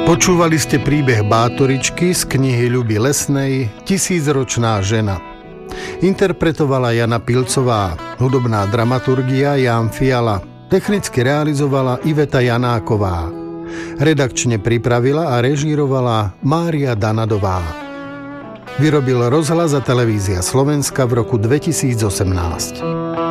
Počúvali ste príbeh Bátoričky z knihy Ľuby Lesnej Tisícročná žena. Interpretovala Jana Pilcová, hudobná dramaturgia Ján Fiala, technicky realizovala Iveta Janáková. Redakčne pripravila a režírovala Mária Danadová. Vyrobil Rozhlas a televízia Slovenska v roku 2018.